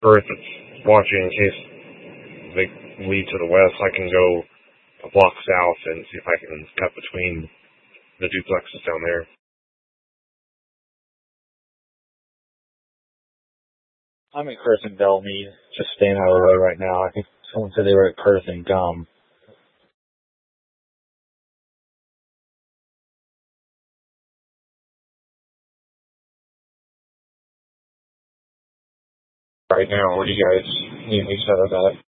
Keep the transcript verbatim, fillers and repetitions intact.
Earth that's watching in case they lead to the west, I can go a block south and see if I can cut between the duplexes down there. I'm in Curtis and Bellmead, just staying out of the road right now. I think someone said they were at Curtis and Gum. Right now, what do you guys need me to set up at?